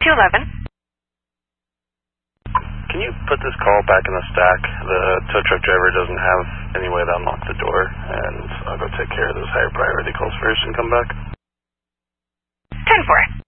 211. Can you put this call back in the stack? The tow truck driver doesn't have any way to unlock the door, and I'll go take care of those higher priority calls first and come back. 10-4.